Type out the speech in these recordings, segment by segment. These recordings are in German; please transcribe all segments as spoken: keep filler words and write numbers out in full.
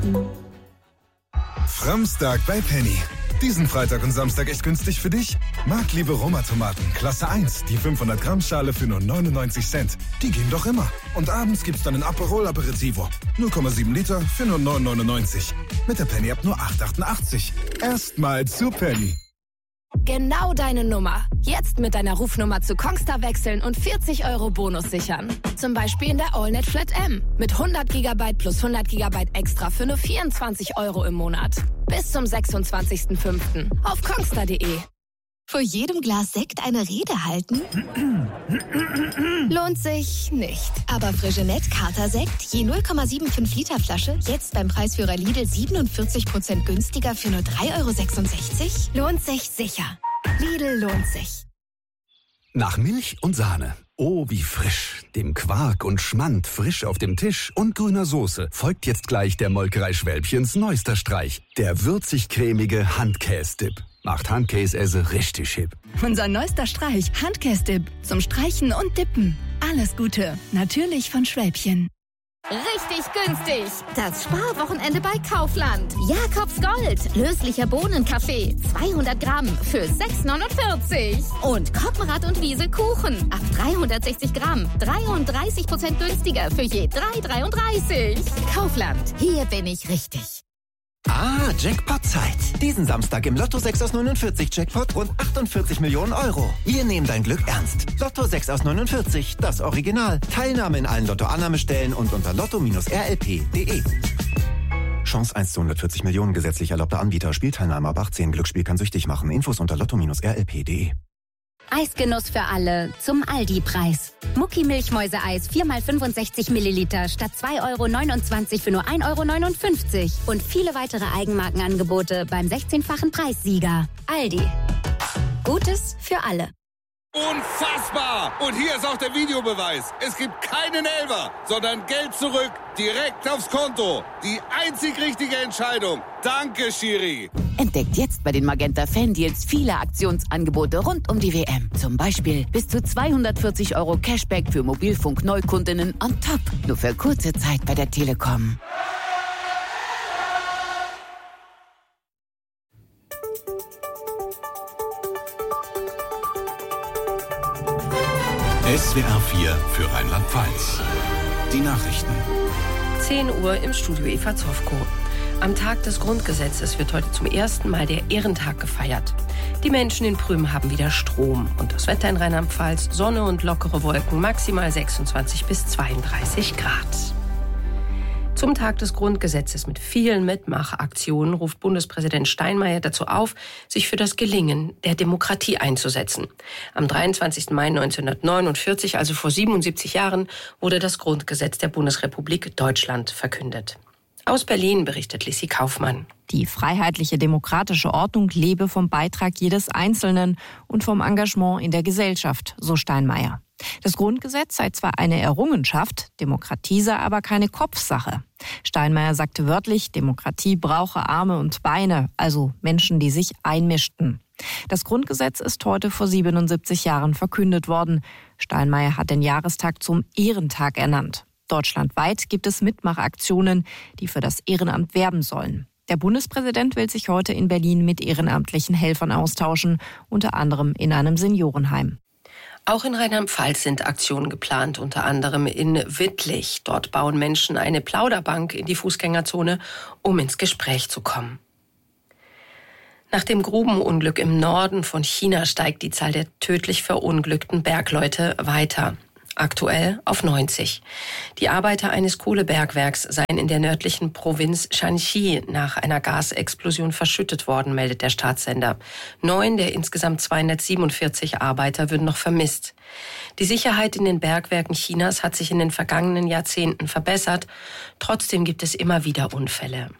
Framstag bei Penny. Diesen Freitag und Samstag echt günstig für dich? Marktliebe Roma-Tomaten, Klasse eins, die fünfhundert Gramm Schale für nur neunundneunzig Cent. Die gehen doch immer. Und abends gibt's dann ein Aperol Aperitivo. null Komma sieben Liter für nur neun neunundneunzig. Mit der Penny ab nur acht achtundachtzig. Erstmal zu Penny. Genau deine Nummer. Jetzt mit deiner Rufnummer zu Kongstar wechseln und vierzig Euro Bonus sichern. Zum Beispiel in der AllNet Flat M. Mit hundert Gigabyte plus hundert Gigabyte extra für nur vierundzwanzig Euro im Monat. Bis zum sechsundzwanzigsten fünften auf kongstar punkt de. Vor jedem Glas Sekt eine Rede halten? Lohnt sich nicht. Aber Frigenet Kater Sekt, je null Komma fünfundsiebzig Liter Flasche, jetzt beim Preisführer Lidl siebenundvierzig Prozent günstiger für nur drei Euro sechsundsechzig? Lohnt sich sicher. Lidl lohnt sich. Nach Milch und Sahne. Oh, wie frisch. Dem Quark und Schmand frisch auf dem Tisch und grüner Soße folgt jetzt gleich der Molkerei Schwälbchens neuester Streich. Der würzig-cremige Handkäse-Dip. Macht Handkäse richtig hip. Unser neuester Streich, Handkäse-Dip. Zum Streichen und Dippen. Alles Gute. Natürlich von Schwälbchen. Richtig günstig. Das Sparwochenende bei Kaufland. Jakobs Gold. Löslicher Bohnenkaffee. zweihundert Gramm für sechs neunundvierzig. Und Koppenrad und Wiese Kuchen. Ab dreihundertsechzig Gramm. dreiunddreißig Prozent günstiger für je drei dreiunddreißig. Kaufland. Hier bin ich richtig. Ah, Jackpot-Zeit. Diesen Samstag im Lotto sechs aus neunundvierzig Jackpot rund achtundvierzig Millionen Euro. Wir nehmen dein Glück ernst. Lotto sechs aus neunundvierzig, das Original. Teilnahme in allen Lotto-Annahmestellen und unter lotto R L P punkt de. Chance eins zu hundertvierzig Millionen, gesetzlich erlaubter Anbieter. Spielteilnahme ab achtzehn. Glücksspiel kann süchtig machen. Infos unter lotto R L P punkt de. Eisgenuss für alle zum Aldi-Preis. Mucki Milchmäuseeis vier mal fünfundsechzig Milliliter statt zwei Euro neunundzwanzig für nur ein Euro neunundfünfzig. Und viele weitere Eigenmarkenangebote beim sechzehnfachen Preissieger. Aldi. Gutes für alle. Unfassbar! Und hier ist auch der Videobeweis. Es gibt keinen Elfer, sondern Geld zurück, direkt aufs Konto. Die einzig richtige Entscheidung. Danke, Schiri. Entdeckt jetzt bei den Magenta Fan-Deals viele Aktionsangebote rund um die W M. Zum Beispiel bis zu zweihundertvierzig Euro Cashback für Mobilfunk-Neukundinnen on top. Nur für kurze Zeit bei der Telekom. S W R vier für Rheinland-Pfalz. Die Nachrichten. zehn Uhr im Studio Eva Zofko. Am Tag des Grundgesetzes wird heute zum ersten Mal der Ehrentag gefeiert. Die Menschen in Prüm haben wieder Strom. Und das Wetter in Rheinland-Pfalz, Sonne und lockere Wolken, maximal sechsundzwanzig bis zweiunddreißig Grad. Zum Tag des Grundgesetzes mit vielen Mitmachaktionen ruft Bundespräsident Steinmeier dazu auf, sich für das Gelingen der Demokratie einzusetzen. Am dreiundzwanzigsten Mai neunzehnhundertneunundvierzig, also vor siebenundsiebzig Jahren, wurde das Grundgesetz der Bundesrepublik Deutschland verkündet. Aus Berlin berichtet Lissi Kaufmann. Die freiheitliche demokratische Ordnung lebe vom Beitrag jedes Einzelnen und vom Engagement in der Gesellschaft, so Steinmeier. Das Grundgesetz sei zwar eine Errungenschaft, Demokratie sei aber keine Kopfsache. Steinmeier sagte wörtlich, Demokratie brauche Arme und Beine, also Menschen, die sich einmischten. Das Grundgesetz ist heute vor siebenundsiebzig Jahren verkündet worden. Steinmeier hat den Jahrestag zum Ehrentag ernannt. Deutschlandweit gibt es Mitmachaktionen, die für das Ehrenamt werben sollen. Der Bundespräsident will sich heute in Berlin mit ehrenamtlichen Helfern austauschen, unter anderem in einem Seniorenheim. Auch in Rheinland-Pfalz sind Aktionen geplant, unter anderem in Wittlich. Dort bauen Menschen eine Plauderbank in die Fußgängerzone, um ins Gespräch zu kommen. Nach dem Grubenunglück im Norden von China steigt die Zahl der tödlich verunglückten Bergleute weiter. Aktuell auf neunzig. Die Arbeiter eines Kohlebergwerks seien in der nördlichen Provinz Shanxi nach einer Gasexplosion verschüttet worden, meldet der Staatssender. Neun der insgesamt zweihundertsiebenundvierzig Arbeiter würden noch vermisst. Die Sicherheit in den Bergwerken Chinas hat sich in den vergangenen Jahrzehnten verbessert. Trotzdem gibt es immer wieder Unfälle.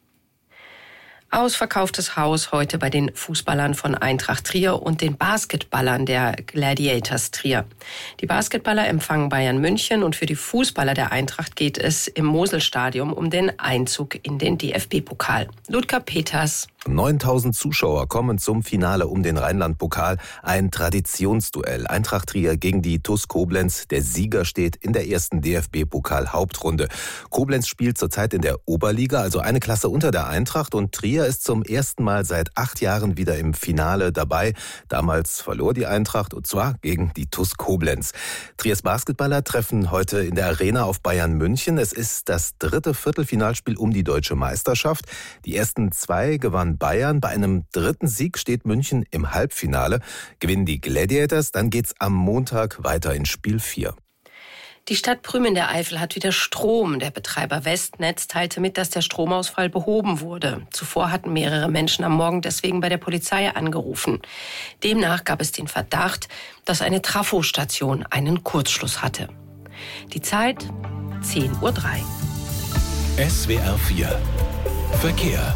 Ausverkauftes Haus heute bei den Fußballern von Eintracht Trier und den Basketballern der Gladiators Trier. Die Basketballer empfangen Bayern München und für die Fußballer der Eintracht geht es im Moselstadion um den Einzug in den D F B-Pokal. Ludger Peters neuntausend Zuschauer kommen zum Finale um den Rheinland-Pokal. Ein Traditionsduell. Eintracht Trier gegen die T U S Koblenz. Der Sieger steht in der ersten D F B-Pokal-Hauptrunde. Koblenz spielt zurzeit in der Oberliga, also eine Klasse unter der Eintracht. Und Trier ist zum ersten Mal seit acht Jahren wieder im Finale dabei. Damals verlor die Eintracht, und zwar gegen die T U S Koblenz. Triers Basketballer treffen heute in der Arena auf Bayern München. Es ist das dritte Viertelfinalspiel um die deutsche Meisterschaft. Die ersten zwei gewann Bayern. Bei einem dritten Sieg steht München im Halbfinale. Gewinnen die Gladiators, dann geht's am Montag weiter in Spiel vier. Die Stadt Prüm in der Eifel hat wieder Strom. Der Betreiber Westnetz teilte mit, dass der Stromausfall behoben wurde. Zuvor hatten mehrere Menschen am Morgen deswegen bei der Polizei angerufen. Demnach gab es den Verdacht, dass eine Trafostation einen Kurzschluss hatte. Die Zeit zehn Uhr drei. S W R vier Verkehr.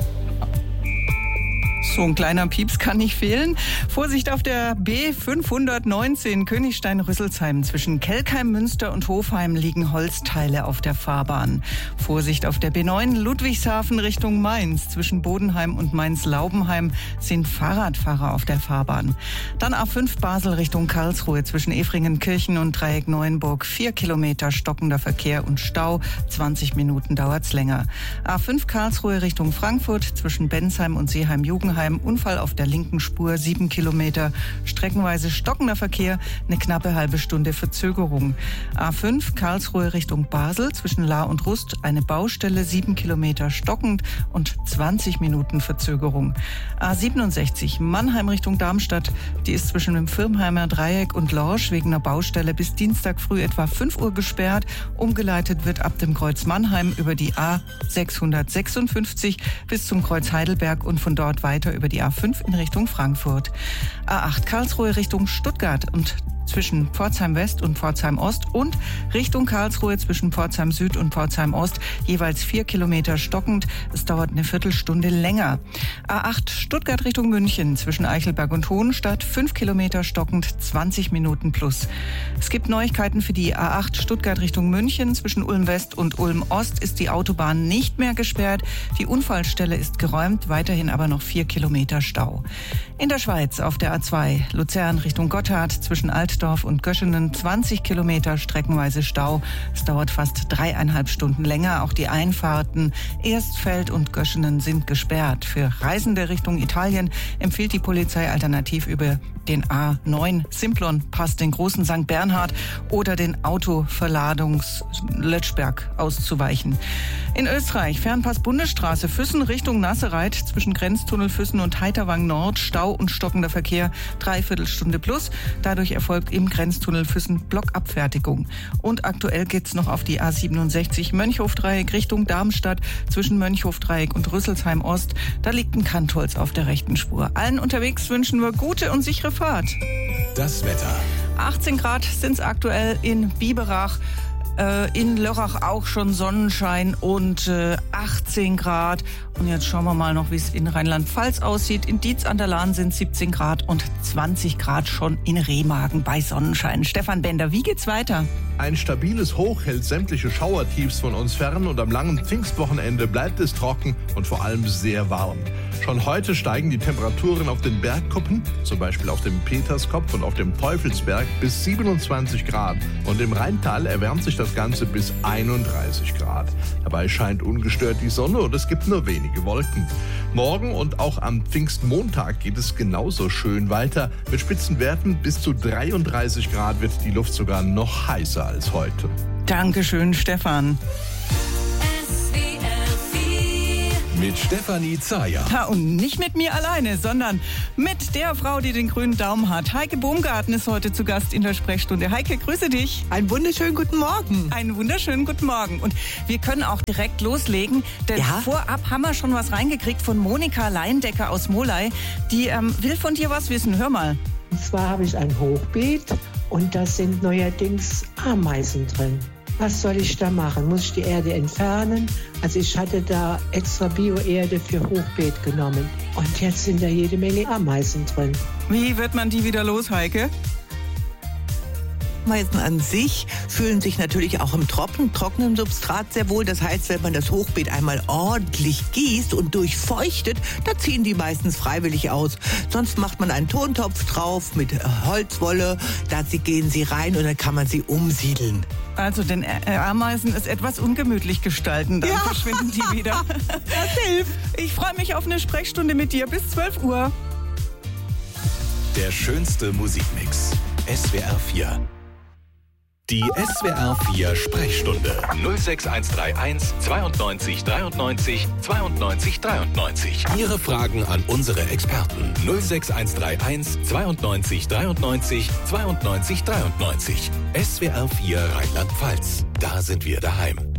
So ein kleiner Pieps kann nicht fehlen. Vorsicht auf der B fünfhundertneunzehn Königstein-Rüsselsheim. Zwischen Kelkheim, Münster und Hofheim liegen Holzteile auf der Fahrbahn. Vorsicht auf der B neun Ludwigshafen Richtung Mainz. Zwischen Bodenheim und Mainz-Laubenheim sind Fahrradfahrer auf der Fahrbahn. Dann A fünf Basel Richtung Karlsruhe. Zwischen Efringen-Kirchen und Dreieck Neuenburg. Vier Kilometer stockender Verkehr und Stau. zwanzig Minuten dauert's länger. A fünf Karlsruhe Richtung Frankfurt. Zwischen Bensheim und Seeheim-Jugendheim. Unfall auf der linken Spur, sieben Kilometer. Streckenweise stockender Verkehr, eine knappe halbe Stunde Verzögerung. A fünf Karlsruhe Richtung Basel, zwischen Lahr und Rust, eine Baustelle, sieben Kilometer stockend und zwanzig Minuten Verzögerung. A siebenundsechzig Mannheim Richtung Darmstadt, die ist zwischen dem Firmheimer Dreieck und Lorsch wegen einer Baustelle bis Dienstag früh etwa fünf Uhr gesperrt. Umgeleitet wird ab dem Kreuz Mannheim über die A sechshundertsechsundfünfzig bis zum Kreuz Heidelberg und von dort weiter über die A fünf in Richtung Frankfurt. A acht Karlsruhe Richtung Stuttgart und zwischen Pforzheim West und Pforzheim Ost und Richtung Karlsruhe zwischen Pforzheim Süd und Pforzheim Ost jeweils vier Kilometer stockend. Es dauert eine Viertelstunde länger. A acht Stuttgart Richtung München zwischen Eichelberg und Hohenstadt fünf Kilometer stockend, zwanzig Minuten plus. Es gibt Neuigkeiten für die A acht Stuttgart Richtung München. Zwischen Ulm West und Ulm Ost ist die Autobahn nicht mehr gesperrt. Die Unfallstelle ist geräumt, weiterhin aber noch vier Kilometer Stau. In der Schweiz auf der A zwei Luzern Richtung Gotthard zwischen Altdorf und Göschenen zwanzig Kilometer streckenweise Stau. Es dauert fast dreieinhalb Stunden länger. Auch die Einfahrten Erstfeld und Göschenen sind gesperrt. Für Reisende Richtung Italien empfiehlt die Polizei alternativ über den A neun Simplon-Pass, den großen Sankt Bernhard oder den Autoverladungs-Lötschberg auszuweichen. In Österreich Fernpass Bundesstraße Füssen Richtung Nassereit zwischen Grenztunnel Füssen und Heiterwang Nord Stau und stockender Verkehr Dreiviertelstunde plus. Dadurch erfolgt im Grenztunnel Füssen Blockabfertigung. Und aktuell geht's noch auf die A siebenundsechzig Mönchhofdreieck Richtung Darmstadt zwischen Mönchhofdreieck und Rüsselsheim Ost. Da liegt ein Kantholz auf der rechten Spur. Allen unterwegs wünschen wir gute und sichere Fahrt. Das Wetter. achtzehn Grad sind's aktuell in Biberach. In Lörrach auch schon Sonnenschein und äh, achtzehn Grad. Und jetzt schauen wir mal noch, wie es in Rheinland-Pfalz aussieht. In Dietz an der Lahn sind siebzehn Grad und zwanzig Grad schon in Remagen bei Sonnenschein. Stefan Bender, wie geht's weiter? Ein stabiles Hoch hält sämtliche Schauertiefs von uns fern und am langen Pfingstwochenende bleibt es trocken und vor allem sehr warm. Schon heute steigen die Temperaturen auf den Bergkuppen, zum Beispiel auf dem Peterskopf und auf dem Teufelsberg, bis siebenundzwanzig Grad. Und im Rheintal erwärmt sich das Ganze bis einunddreißig Grad. Dabei scheint ungestört die Sonne und es gibt nur wenige Wolken. Morgen und auch am Pfingstmontag geht es genauso schön weiter. Mit Spitzenwerten bis zu dreiunddreißig Grad wird die Luft sogar noch heißer als heute. Dankeschön, Stefan. Mit Stefanie Zayer. Ja, und nicht mit mir alleine, sondern mit der Frau, die den grünen Daumen hat. Heike Baumgarten ist heute zu Gast in der Sprechstunde. Heike, grüße dich. Einen wunderschönen guten Morgen. Einen wunderschönen guten Morgen. Und wir können auch direkt loslegen, denn ja? vorab haben wir schon was reingekriegt von Monika Leindecker aus Molay. Die ähm, will von dir was wissen. Hör mal. Und zwar habe ich ein Hochbeet und da sind neuerdings Ameisen drin. Was soll ich da machen? Muss ich die Erde entfernen? Also ich hatte da extra Bio-Erde für Hochbeet genommen. Und jetzt sind da jede Menge Ameisen drin. Wie wird man die wieder los, Heike? Ameisen an sich fühlen sich natürlich auch im trockenen, trockenen Substrat sehr wohl. Das heißt, wenn man das Hochbeet einmal ordentlich gießt und durchfeuchtet, da ziehen die meistens freiwillig aus. Sonst macht man einen Tontopf drauf mit Holzwolle, da gehen sie rein und dann kann man sie umsiedeln. Also den Ameisen ist etwas ungemütlich gestalten, dann ja. verschwinden die wieder. Das hilft. Ich freue mich auf eine Sprechstunde mit dir bis zwölf Uhr. Der schönste Musikmix. S W R vier. Die S W R vier Sprechstunde. null sechs eins drei eins zweiundneunzig dreiundneunzig zweiundneunzig dreiundneunzig. Ihre Fragen an unsere Experten. null sechs eins drei eins zweiundneunzig dreiundneunzig zweiundneunzig dreiundneunzig. S W R vier Rheinland-Pfalz. Da sind wir daheim.